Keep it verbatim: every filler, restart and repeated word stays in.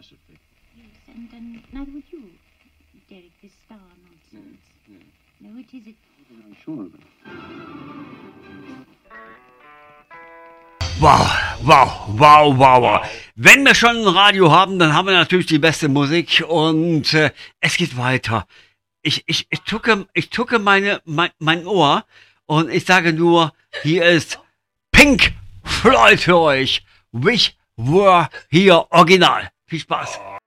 Masterfully. Yes, and, and neither would you, Derek, this star nonsense. Yeah, yeah. No, it isn't. I'm sure of it. Wow, wow, wow, wow, wow. Wenn wir schon ein Radio haben, dann haben wir natürlich die beste Musik und äh, es geht weiter. Ich, ich, ich tucke, ich tucke meine, mein, mein Ohr und ich sage nur, hier ist Pink Floyd für euch. Wish Were Here Original. Viel Spaß.